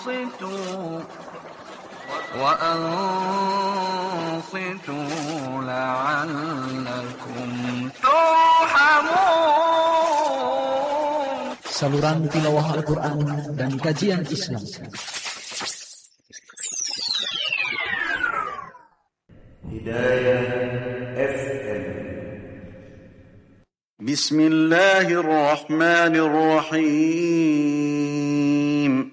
وأنصتوا لعلكم ترحمون. Saluran tilawah Al-Quran dan kajian Islam. Hidayah FM. Bismillahirrahmanirrahim.